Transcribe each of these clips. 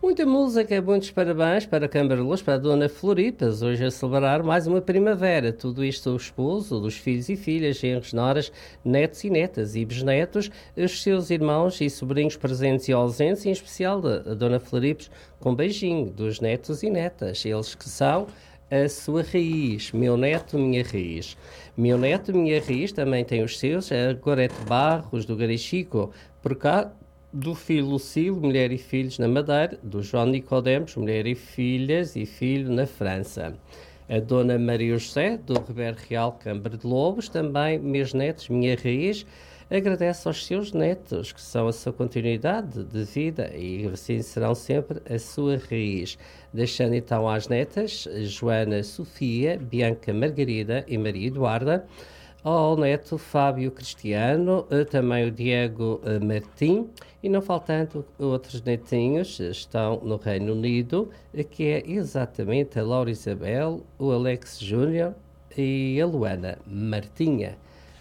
Muita música, muitos parabéns para a Câmara de Luz, para a Dona Floripas, hoje a celebrar mais uma primavera. Tudo isto o esposo, dos filhos e filhas, genros, noras, netos e netas e bisnetos, os seus irmãos e sobrinhos presentes e ausentes, em especial da Dona Floripas, com beijinho dos netos e netas, eles que são a sua raiz. Meu neto, minha raiz. Meu neto, minha raiz também tem os seus, a Gorete Barros, do Garichico, por cá do filho Lucilo, mulher e filhos na Madeira, do João Nicodemos, mulher e filhas e filho na França. A Dona Maria José, do Ribeiro Real, Câmara de Lobos, também meus netos, minha raiz, agradece aos seus netos, que são a sua continuidade de vida e assim serão sempre a sua raiz. Deixando então às netas, Joana Sofia, Bianca Margarida e Maria Eduarda, ao neto Fábio Cristiano, também o Diego Martim, e não faltando outros netinhos, estão no Reino Unido, que é exatamente a Laura Isabel, o Alex Júnior e a Luana Martinha.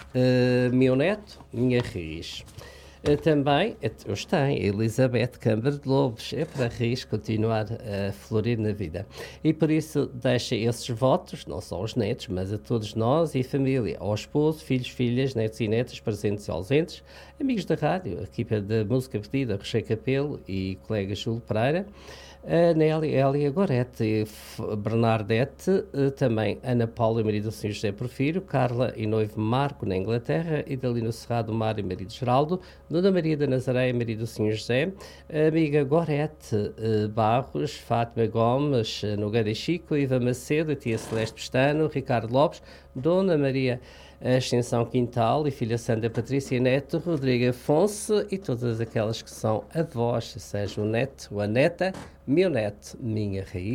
Meu neto, minha raiz. Também, hoje tem a Elizabeth Câmara de Lobos, é para a raiz continuar a florir na vida. E por isso deixa esses votos, não só aos netos, mas a todos nós e família, ao esposo, filhos, filhas, netos e netas, presentes e ausentes, amigos da rádio, a equipa da música pedida, Rocher Capelo e colega Júlio Pereira, a Nélia, Hélia Gorete, Bernardete, também Ana Paula e marido Sr. José Porfírio, Carla e noivo Marco na Inglaterra, Idalino Cerrado Mário e marido Geraldo, Dona Maria da Nazaré e marido Sr. José, amiga Gorete Barros, Fátima Gomes no Garichico, Iva Macedo, tia Celeste Pestano, Ricardo Lopes, Dona Maria Ascensão Quintal e filha Sandra Patrícia Neto, Rodrigo Afonso e todas aquelas que são avós, seja o neto ou a neta, meu neto, minha raiz.